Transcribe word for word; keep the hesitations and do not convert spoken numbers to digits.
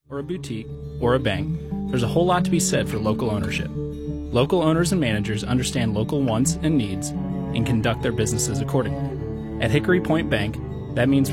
or a boutique, or a bank, there's a whole lot to be said for local ownership. Local owners and managers understand local wants and needs and conduct their businesses accordingly. At Hickory Point Bank, that means